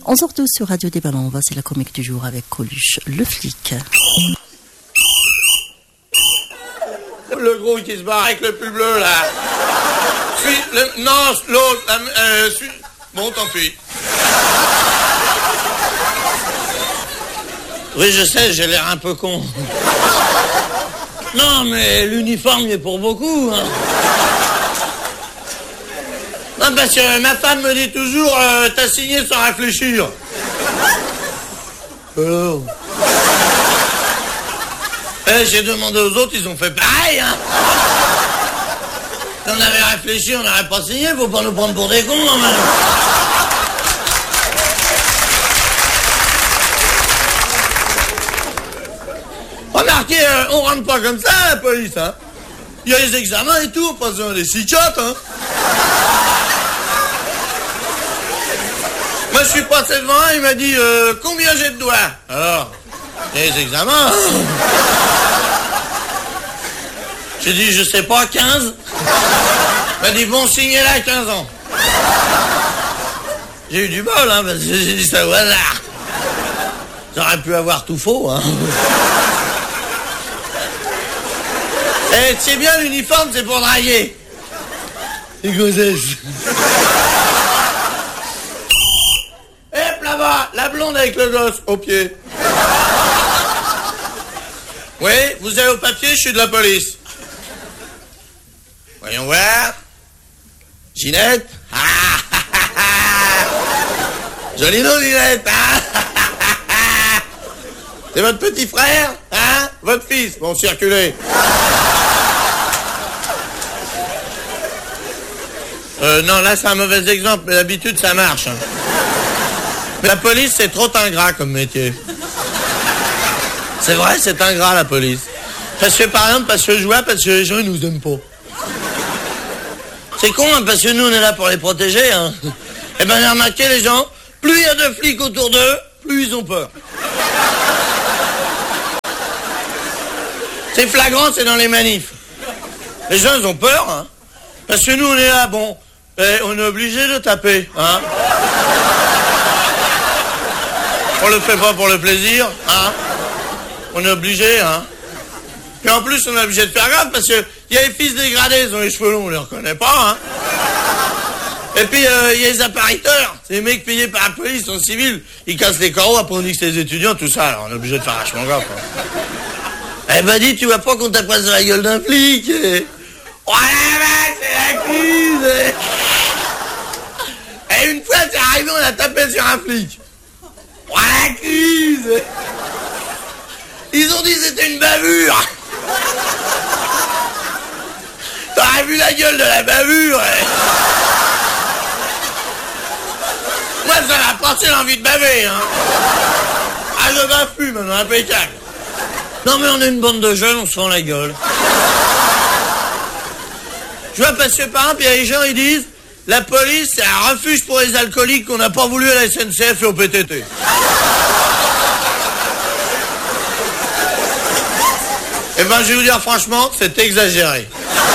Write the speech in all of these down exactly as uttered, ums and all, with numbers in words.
onze heures douze sur Radio des Ballons. Voici la comique du jour avec Coluche, le flic. Le gros qui se barre avec le pull bleu, là. Suis, le, non, l'autre, euh, suis, bon, tant pis. Oui, je sais, j'ai l'air un peu con. Non, mais l'uniforme il est pour beaucoup, hein. Non, parce que ma femme me dit toujours, euh, t'as signé sans réfléchir. Alors... Eh, j'ai demandé aux autres, ils ont fait pareil, hein. Si on avait réfléchi, on n'aurait pas signé, faut pas nous prendre pour des cons, hein, même. Remarquez, euh, on rentre pas comme ça, la police, hein. Il y a les examens et tout, on passe dans des six-chottes, hein. Moi, je suis passé devant un, il m'a dit, euh, combien j'ai de doigts? Alors, il y a les examens, hein. J'ai dit, je sais pas, quinze. Il m'a dit, bon, signez là, quinze ans. J'ai eu du bol, hein, parce que j'ai dit ça au hasard. J'aurais pu avoir tout faux, hein. Eh, tu sais bien, l'uniforme, c'est pour draguer. Les grossesses. Hop, là-bas, la blonde avec le gosse, au pied. Oui, vous avez au papier, je suis de la police. Voyons voir. Ginette. Ah, ah, ah, ah. Joli nom, Ginette. Ah, ah, ah. C'est votre petit frère, hein? Votre fils. Bon, circulez. Euh, non, là, c'est un mauvais exemple, mais d'habitude, ça marche. Hein. Mais la police, c'est trop ingrat comme métier. C'est vrai, c'est ingrat, la police. Parce que, par exemple, parce que je vois, parce que les gens, ils nous aiment pas. C'est con, hein, parce que nous, on est là pour les protéger, hein. Eh ben, j'ai remarqué, les gens, plus il y a de flics autour d'eux, plus ils ont peur. C'est flagrant, c'est dans les manifs. Les gens, ils ont peur, hein. Parce que nous, on est là, bon, eh, on est obligé de taper, hein. On le fait pas pour le plaisir, hein. On est obligé, hein. Et en plus, on est obligé de faire grave parce que il y a les fils dégradés, ils ont les cheveux longs, on les reconnaît pas, hein. Et puis, il euh, y a les appariteurs, c'est les mecs payés par la police, ils sont civils, ils cassent les carreaux, après on dit que c'est les étudiants, tout ça, alors on est obligé de faire vachement gaffe, hein. Eh ben dis, tu vois pas qu'on t'a passé la gueule d'un flic et... Ouais, mec, c'est la crise. Et une fois, c'est arrivé, on a tapé sur un flic. Ouais, la crise. Ils ont dit que c'était une bavure. T'aurais vu la gueule de la bavure. Et... Moi, ça m'a passé l'envie de baver, hein. Ah, je bafue, maintenant, impeccable. Non, mais on est une bande de jeunes, on se fend la gueule. Tu vois, parce que par exemple, il y a les gens, ils disent, la police, c'est un refuge pour les alcooliques qu'on n'a pas voulu à la S N C F et au P T T. Eh ben, je vais vous dire franchement, c'est exagéré.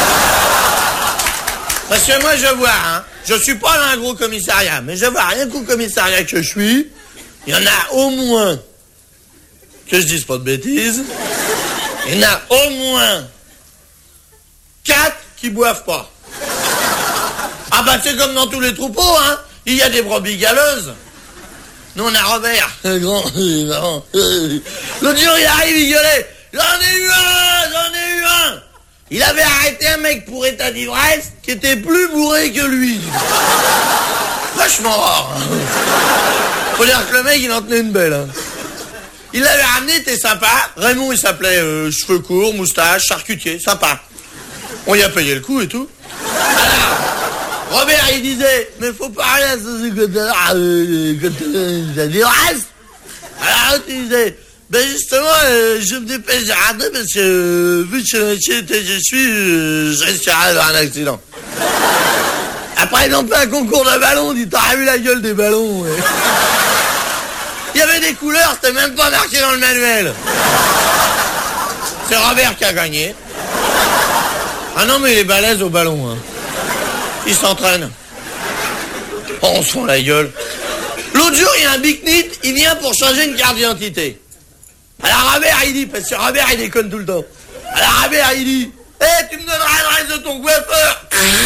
Parce que moi, je vois, hein, je suis pas dans un gros commissariat, mais je vois rien qu'au commissariat que je suis, il y en a au moins, que je dise pas de bêtises, il y en a au moins quatre qui boivent pas. Ah bah c'est comme dans tous les troupeaux, hein. Il y a des brebis galeuses. Nous on a Robert, un grand, l'autre jour il arrive, il gueulait. J'en ai eu un, j'en ai eu un. Il avait arrêté un mec pour état d'ivresse qui était plus bourré que lui. Vachement rare. Hein. Faut dire que le mec il en tenait une belle. Hein. Il l'avait ramené, t'es sympa. Raymond il s'appelait euh, cheveux courts, moustache, charcutier, sympa. On y a payé le coup et tout. Alors, Robert, il disait, mais faut parler à ce côté-là, quand t'as dit reste. Alors, il disait, ben justement, euh, je me dépêche de rentrer parce que, euh, vu que je suis, euh, je risquerais d'avoir un accident. Après, ils ont fait un concours de ballons, dit, t'aurais vu la gueule des ballons, ouais. Il y avait des couleurs, c'était même pas marqué dans le manuel. C'est Robert qui a gagné. Ah non, mais il est balèze au ballon, hein. Il s'entraîne. Oh, on se fend la gueule. L'autre L'autre jour, il y a un bicnit, il vient pour changer une carte d'identité. Alors Robert, il dit, parce que Robert, il déconne tout le temps. Alors Robert, il dit, hé, hey, tu me donneras l'adresse de ton coiffeur.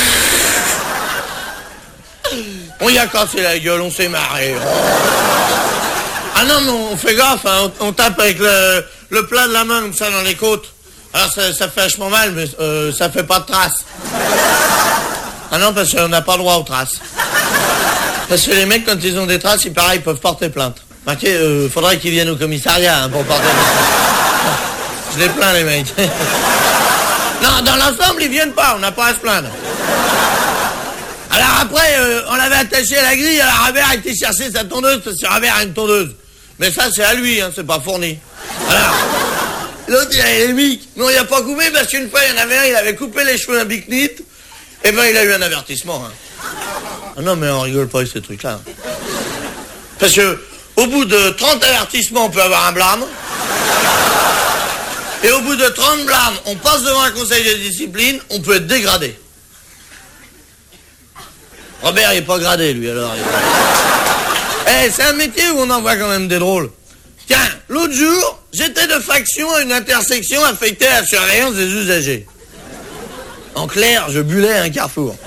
On y a cassé la gueule, on s'est marré. Ah non, mais on fait gaffe, hein, on, on tape avec le, le plat de la main comme ça dans les côtes. Alors ça, ça fait vachement mal, mais euh, ça fait pas de traces. Ah non, parce qu'on n'a pas le droit aux traces. Parce que les mecs, quand ils ont des traces, il paraît, ils peuvent porter plainte. Ok, euh, faudrait qu'ils viennent au commissariat hein, pour porter plainte. Je les plains, les mecs. Non, dans l'ensemble, ils viennent pas, on n'a pas à se plaindre. Alors après, euh, on l'avait attaché à la grille, alors Robert a été chercher sa tondeuse, parce que Robert a une tondeuse. Mais ça, c'est à lui, hein, c'est pas fourni. Alors, l'autre, il avait les mics. Non, il a pas coupé, parce qu'une fois, il y en avait un, il avait coupé les cheveux d'un bicnit, et ben, il a eu un avertissement. Hein. Ah non, mais on rigole pas avec ces trucs-là. Parce que, au bout de trente avertissements, on peut avoir un blâme. Et au bout de trente blâmes, on passe devant un conseil de discipline, on peut être dégradé. Robert, il est pas gradé, lui, alors. Eh, hey, c'est un métier où on en voit quand même des drôles. Tiens, l'autre jour, j'étais de faction à une intersection affectée à la surveillance des usagers. En clair, je bullais à un carrefour.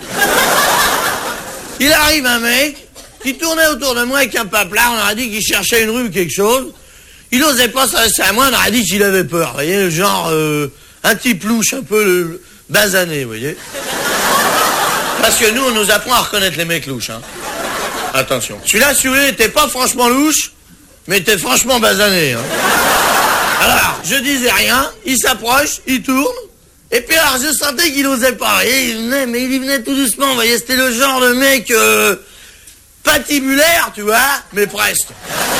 Il arrive un mec qui tournait autour de moi avec un paplard, on aurait dit qu'il cherchait une rue ou quelque chose. Il osait pas s'adresser à moi, on aurait dit qu'il avait peur, vous voyez, genre euh, un type louche, un peu le, basané, vous voyez. Parce que nous, on nous apprend à reconnaître les mecs louches, hein. Attention. Celui-là, si vous voulez, était pas franchement louche, mais était franchement basané, hein. Alors, je disais rien, il s'approche, il tourne, et puis alors, je sentais qu'il osait pas, et il venait, mais il y venait tout doucement, vous voyez, c'était le genre de mec, euh, patibulaire, tu vois, mais presque.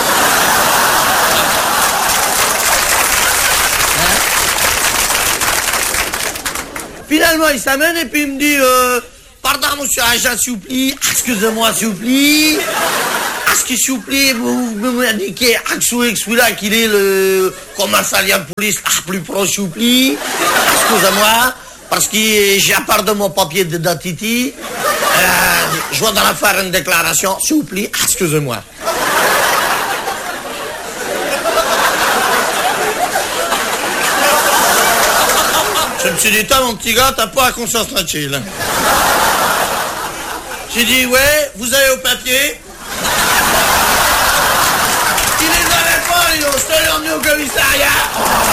Finalement, il s'amène et puis il me dit, euh, pardon, monsieur agent, s'il vous plaît, excusez-moi, s'il vous plaît, est-ce que, s'il vous plaît, vous m'indiquez, celui-là, qu'il est le commissariat de police, ah, plus proche, s'il vous plaît, excusez-moi, parce que j'ai à part de mon papier d'identité, euh, je dois dans la faire une déclaration, s'il vous plaît, excusez-moi. Je me suis dit, toi, mon petit gars, t'as pas la conscience tranquille. J'ai dit, ouais, vous avez au papier. Il les avait pas, les gars, je t'allais emmener au commissariat.